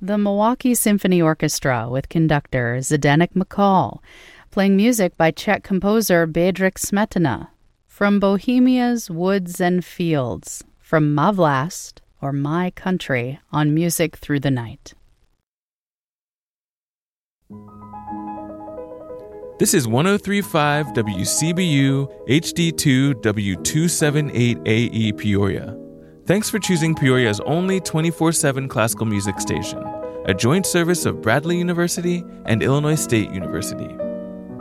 The Milwaukee Symphony Orchestra with conductor Zdenek McCall, playing music by Czech composer Bedřich Smetana. From Bohemia's Woods and Fields, from Ma Vlast, or My Country, on Music Through the Night. This is 103.5 WCBU HD2 W278AE Peoria. Thanks for choosing Peoria's only 24/7 classical music station, a joint service of Bradley University and Illinois State University.